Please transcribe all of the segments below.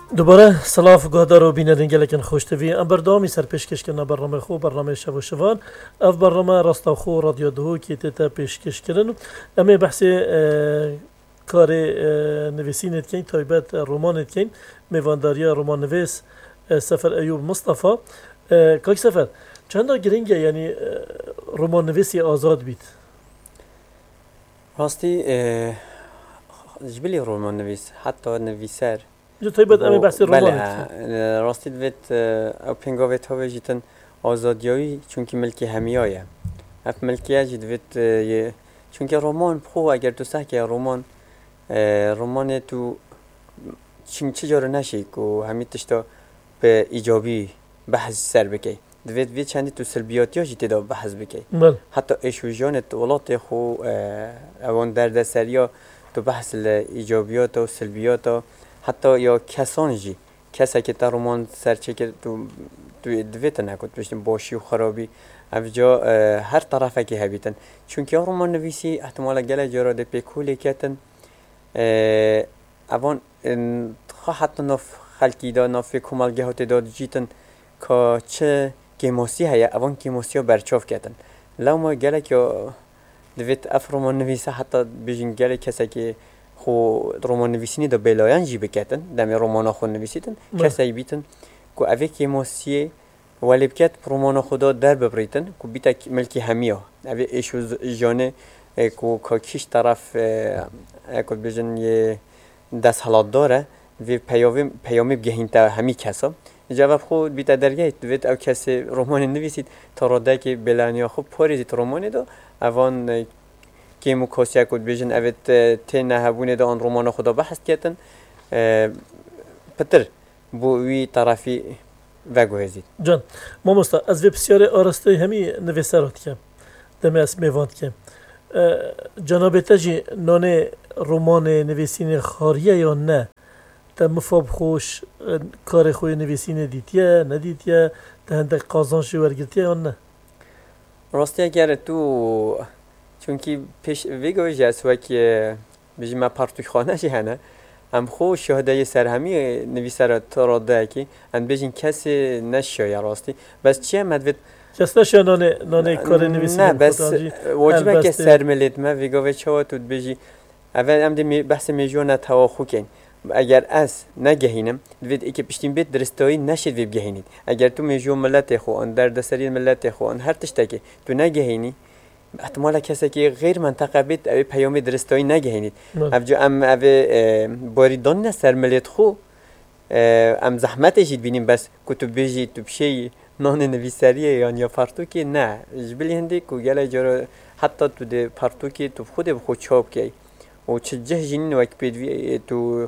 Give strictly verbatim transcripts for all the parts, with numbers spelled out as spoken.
دوباره سلاف گادار و بینندگان گلکن خوشتوی ام بردامی سر پیشکش کردن برنامه خو برنامه شب و شوان اف برنامه راستا خو رادیو دهو که تتا پیشکش کردن اما بحث کار نویسینت کن تایبت رمانت کن میوانداری رمان نویس سفر ایوب مصطفی کاک سفر چند گرینگه یعنی رمان نویسی آزاد بید راستی جبلی رمان نویس حتی نویسر جو تایبت امی بحث رمان بله راستی دوید او پنگاویت ها ویجیتن آزادیایی چونکی ملکی همیایه اف ملکیه جی دوید چونکه رمان بخو اگر تو سحکه رمان رمان تو چون چه جاره نشی که همی تشتا به ایجابی بحث سر بکی دوید وید چندی تو سلبیاتی ها جی تدا بحث بکی حتی ایشوژانت ولات خو اوان درد سریا تو بحث ایجابیات و سلبیات حتی یا کسان جی کسی که تا رمان سرچه که تو تو دویت نکود بشتن باشی و خرابی افجا هر طرفه که هبیتن چون که رمان نویسی احتمالا گله جراده پیکولی کتن اوان حتی نف خلقی دا نف کمالگه هاتی داد جیتن که چه کیموسی هیا اوان کیموسی ها برچاف کتن لو ما گله که دویت اف رمان نویسه حتی بیشین گله کسی که خو رمان نویسینی دا بلایان جی بکتن دمی رمان خود نویسیدن کسی بیتن که اوه کیموسیه ولی بکت رمان خدا در ببریتن که بیتا ملکی همیه اوه ایشو جانه که کیش طرف که بیشن یه دست حالات داره و پیامی بگهین تا همی کسا جواب خود بیتا درگه دوید او کسی رمان نویسید تا راده که بلانیا خوب پاریزید رمانی دا اوان که مکاسیه کد بیشن اوید تی نهبونه دا آن رمان خدا بحث کردن پتر بوی طرفی وگوهزید جان ما مستا از وی بسیار آرسته همی نویسرات کم دمی از میواند کم جناب تجی نانه رمان نویسین خاریه یا نه تا مفاب خوش کار خوی نویسین دیتیه ندیتیه تا هندک قازانشی ورگرتیه یا نه راستی اگر تو چونکی پیش ویگوی جسوه که بیشی ما پارتوی خانه جی هنه هم خو شهده سرهمی نویسر تراده که هم بیشین کسی نشیه راستی بس چیه مدوید کس نشیه نانه نانه کار نویسین نه بس واجبه که سرملید ما ویگوی چه تو بیشی اول هم دی بحث میجونه تواخو کن اگر از نگهینم دوید ای که پشتین بیت درستایی نشید وی بگهینید اگر تو میجو ملت خو آن درد سری ملت خو آن هر تشتکی تو نگهینی احتمالا کسی که غیر منطقه بیت اوی پیامی درستایی نگهینید افجو ام اوی باریدان نه سرملیت خو ام زحمت جید بینیم بس که تو بیجی تو بشی نان نویسریه یا پارتوکی نه جبلی هندی که گله جارو حتی تو ده پارتوکی تو خود بخود چاپ کی و چه جه جنین وقت بیدوی تو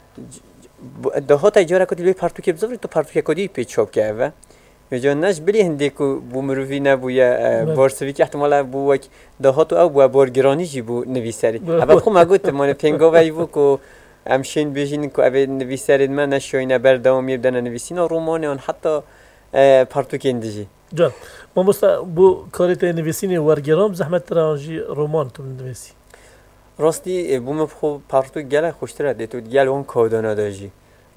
ده ها تجاره کدی پارتوکی بذاری تو پارتوکی کدی پی چاپ کی و میجا نش بلی هندی که بو مروی نبویه بارسوی که احتمالا بو وقت ده ها تو او بو بارگرانی جی بو نویسری اول خو مگوت من پنگاوی بو که امشین بیشین که اوی نویسرید من نشوینه برداوم یبدن نویسین رومانی آن حتی پارتوکی اندیجی جان ما مستا بو کاریت نویسین ورگرام زحمت ترانجی رومان تو نویسی راستی بوم بخو پارتو گله خوشتره دیتو گل اون کودانا داجی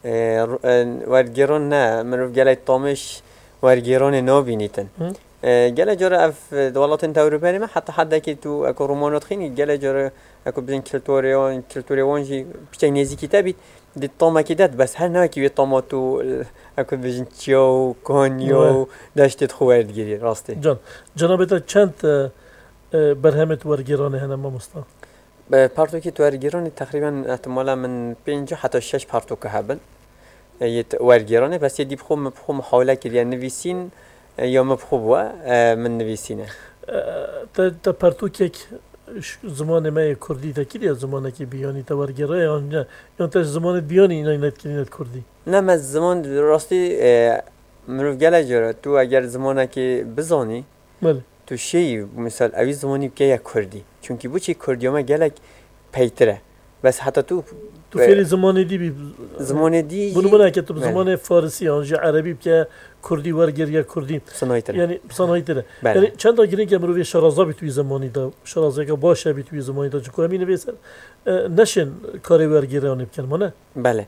ورگران نه من گله تامش ورگران نابینیتن گله جاره اف دولت تاوروپی ما حتی حد که تو اکو رومانات خینی گله جاره اکو بزن کلتوریان کلتوریانجی بیشتر نزدیکی تبید دی تاما کی داد بس هر نوعی که تاما تو اکو بزن چیو کانیو داشتید خوارد گیری راستی جان جناب تا چند برهمت ورگرانه هنم ما مستا پارتوکی تو ورگرانه تقریبا احتمالا من پنج حتی شش پارتوکه هبن یت ورگرانه بس یدی بخوم بخوم حاله که یا نویسین یا مبخوبه من نویسینه تا تا پارتوکی زمان ما کردی تا کی زمانی که بیانی تا ورگرای آن نه یا تا زمان بیانی اینا اینت کنیت کردی نه من زمان راستی مروف گله جره تو اگر زمانی که بزانی بله تو شی مثال اوی زمانی که یک کردی چونکی بو چی کردی ما گله پیتره بس حتی تو تو فعلی زمان دی بی زمان دی بونو بنا که تو زمان فارسی آنجا عربی که کردی ورگر یا کردی صنایتره یعنی صنایتره یعنی چند تا گیرین که مروی شرازا بی توی زمانی دا شرازا که باشه بی توی زمانی دا چون همین نویسر نشن کاری ورگرانی بکن ما نه بله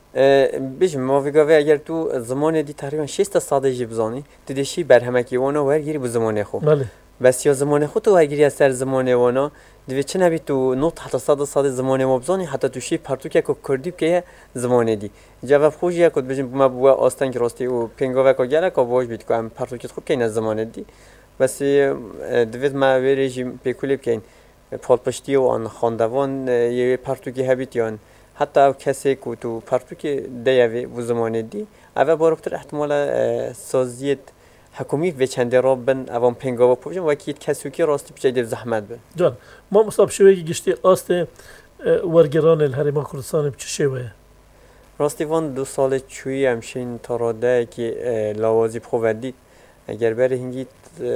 بیشم ما ویگاوی اگر تو زمان دی تقریبا شش تا ساده جی بزانی دیدشی برهمکی وانا ورگیری به زمان خو بله بس یا زمان خود تو ورگیری از سر زمان وانا دوی چه نبی تو نوت حتی ساده ساده زمان ما بزانی حتی تو شی پرتو که کردی که زمان دی جواب خوشی کد بیشم ما بوا آستان که راستی و پنگاوه که گله که باش بید که هم پرتو که خوب که این زمان دی بس دوید ما ویریجی پیکولیب که این پالپشتی و آن خاندوان یه پرتو که هبیت یان حتی او کسی که تو پرتو که دیوی و زمان دی اول باروکتر احتمال سازیت حکومی و چند رابن اوام پنگاوا پوشم و کیت کسی که راستی بچه زحمت بن جان ما مصاب شوی گشتی آست ورگران الهرما کردستان بچه شوی راستی وان دو سال چوی همشین تاراده که لوازی بخوردید اگر بره هنگیت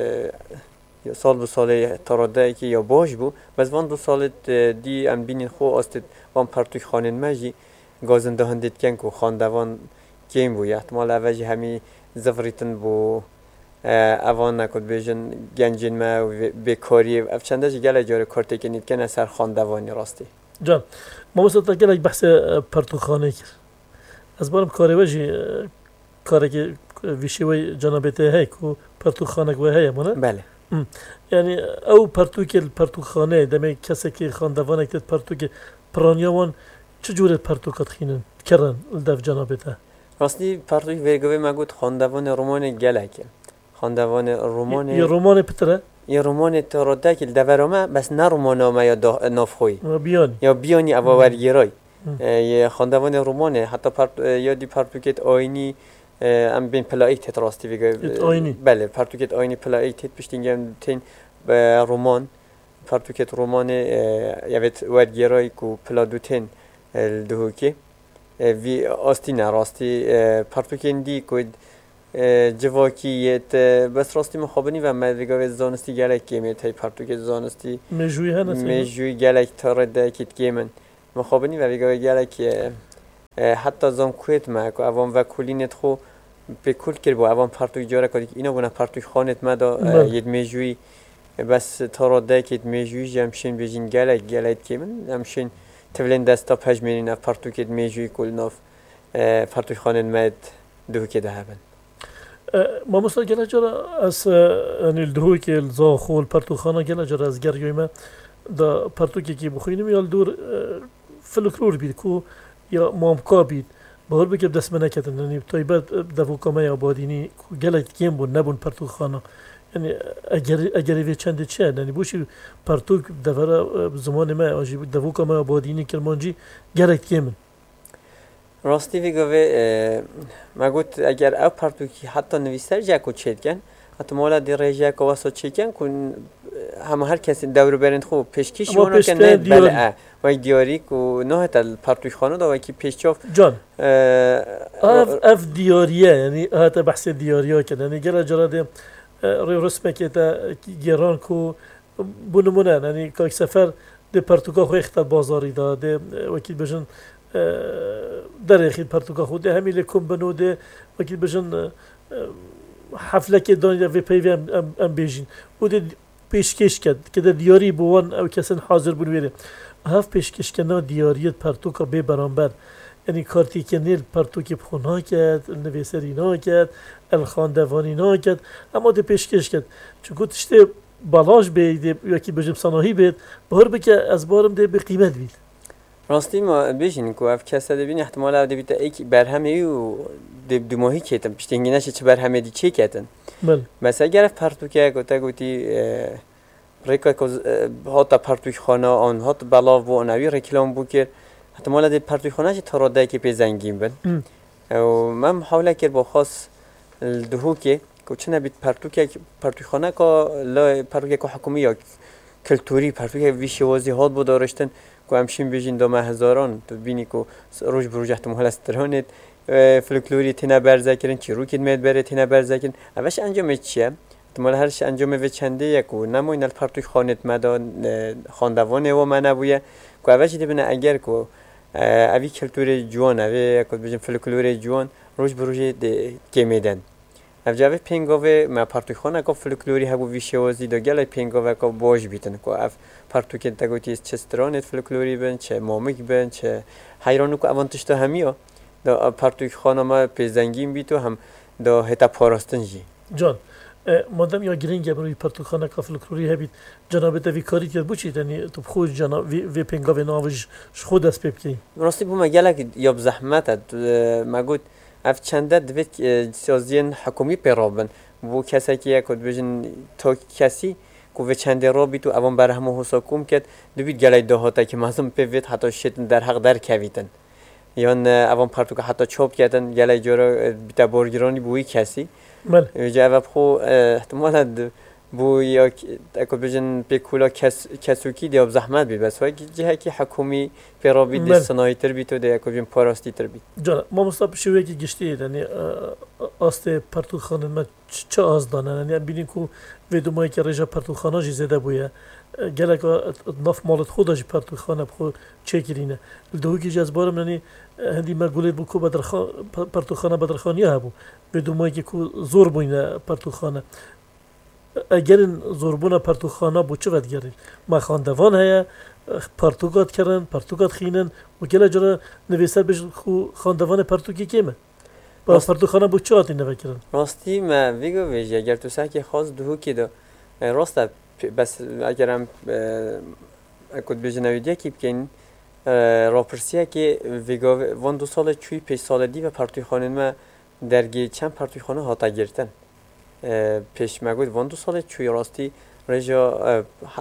یا سال به سال تاراده که یا باش بو بس وان دو سال دی ام بینین خو آست وان پرتوی خانن مجی گازنده هندید کن که خاندوان کیم بو احتمال اوجی همی زفریتن بو اوان نکد بیشن گنجین ما و بیکاری افچنده جی گله جاره کارتی که نید کنه سر خاندوانی راستی جان ما مثلا تا گله بحث پرتو خانه کرد از بارم کاری وجی کاری که ویشوی جنابته هی که پرتو خانه گوه هی مونه بله یعنی او پرتو که پرتو خانه دمی کسی که خاندوانه که پرتو که پرانیاوان چجوره پرتو کت خینن کرن دف جنابته راستی پرتوی ویگوی مگود خاندوان رومان گله که خاندوان رومان یا رومان پتره یا رومان تاراده که دورامه بس نه رومان ما یا نافخوی بیانی یا بیانی اواورگیرای یا خاندوان رومانه حتی پرت یا دی پرتوکت آینی ام بین پلایت راستی ویگه آینی بله پرتوکت آینی پلایت پشتینگم تین رومان پرتوکت رومان یوت ورگیرای کو پلادوتین دهوکی وی آستینا راستی پرتوکندی کود جواکیت بس راستی مخابنی و مدرگاه زانستی گلک کمیت های پرتوکت زانستی مجوی هنه مجوی گلک تارده کیت کیمن مخابنی و ویگاه گلک حتی زام کویت ما که اوام و کلینت خو به کل کرد با اوام پرتوی جاره کردی اینا بنا پرتوی خانت مدا ید مجوی بس تارده کیت مجوی جمشین بیشین گلک گلک کیمن جمشین تولین دستا پجمینی نف پرتوکت مجوی کل نف پرتوی خانت مد دو که ده بن ما مثلا گله جرا از یعنی الدهوی که الزاخو الپرتو خانه گله جرا از گریوی ما دا پرتو که کی بخوینم یا دور فلکلور بید کو یا مامکا بید بهر بکه دست منه کتن یعنی تایبت دفو کامه آبادینی گله کیم بون نبون پرتو خانه یعنی اگر اگر وی چند چه یعنی بوشی پرتو دفره زمان ما آجی دفو کامه آبادینی کرمانجی گله کیمن راستی ویگوی مگود اگر او پرتوکی حتی نویسر جاکو چید کن حتی مولا دی ریجا که واسه چید کن کن همه هر کسی دور برند خوب پیشکیش اونا کن نه بله وای دیاری که نه تا پرتوی خانه دا وای کی پیشچاف جان اف اف دیاریه یعنی هات بحث دیاریا کن یعنی گره جراده روی رسمه که تا گران کو بونمونه یعنی که سفر دی پرتوکا خو اختر بازاری دا دی وکیل بجن در اخیر پرتوکا خود همیل کم بنوده وکیل بجن حفله که دانید و پیوی ام ام بیجین و ده پیشکش کرد که ده دیاری بوان او کسان حاضر بنویره هف پیشکش کردن دیاریت پرتوکا به برانبر یعنی کارتی که نیل پرتوکی بخونا کرد نویسری نا کرد الخاندوانی نا کرد اما ده پیشکش کرد چون گوتشته بالاش بید وکیل بجم صناهی بید بهر بکه از بارم ده به قیمت بید راستی ما بیشین که اف کسی دبین احتمال او دبیت ایک برهمی و دب دو ماهی کتن پشتینگی نشه چه برهمی دی چه کتن بله مثلا اگر پرتوکه گوته گوتی ریکا که هات پرتوک خانه آن هات بلا و آنوی رکلام بو کرد احتمال دی پرتوک خانه چه تراده که پی زنگین بن و من محاوله کرد با خاص دهو که که چه نبید پرتوکه پرتوک خانه که لا پرتوکه که حکومی یا کلتوری پرتوکه ویشی وازی هات بود داشتن که همشین بیشین دو ماه هزاران تو بینی که روز بروز احتمال استرانت فلکلوری تینا برزه کردن چی رو کدمت بره تینا برزه کردن اوش انجامش چیه؟ احتمال هرش انجام و چنده یکو نموین الپرتوی خانت مدان خاندوانه و من نبویه که اوش دی بنا اگر که اوی کلتور جوان اوی که بیشین فلکلور جوان روز بروز کمیدن افجابه پینگاوه ما پرتوی خانه که فلکلوری هبو ویشوازی دو گله پینگاوه که باش بیتن که اف پرتوی تگوتی چه استرانت فلکلوری بن چه مامک بن چه حیرانو که اوانتش تو همیا دا پرتوی خانه ما پیزنگیم بی تو هم دا هتا پاراستنجی جان مادام یا گرینگ بروی پرتوخانه کافل کروری هبید جناب دوی کاری کرد بچید یعنی تو خود جناب وی پنگا و ناوش خود است بکی راستی بو مگلک یا بزحمت مگود اف چنده دوید سازین حکومی پیرابن بو کسی که یک بجن تا کسی کو و چنده را بی تو اوان بر همه حساکم کرد دوید گلای دهاتا که مازم پیوید حتی شدن در حق در کویدن یا اوان پرتو که حتی چوب کردن گلای جورا بیتا بارگیرانی بوی کسی بله جواب خو احتمالا بو یا اکو بجن پیکولا کس کسوکی دیاب زحمت بی بس وای جهه که حکومی پیرابی دی صنایع تر بی تو دی اکو بجن پاراستی تر بی جان ما مصاب شوی که گشتی یعنی است پرتوخانه ما چه از دانه یعنی ببینیم کو ودومایی که رجا پرتوخانه جی زده بوده گلک نف مالت خودش پرتوخانه بخو چه کرینه دو کی جذبارم یعنی هندی ما گولید بو کو بدرخان پرتوخانه بدرخانی ها بو ودومایی که کو زور بوینه پرتوخانه اگر زوربونا پرتوخانه بو چه ود گرین ما خواندوان هیا پرتوگات کردن پرتوگات خینن و گله جرا نویسر بج خو خواندوان پرتوگی کیمه با پرتوخانه بو چه آتی نوی کردن راستی ما ویگو ویجی اگر تو ساکی خاص دو کی دو راست بس اگرم اکود بجنویدی کی بکن راپرسیه که ویگو وان دو سال چوی پی سال دی و پرتوخانه ما درگی چند پرتوخانه هاتا گرتن پیش مگود وان دو سال چوی راستی رجا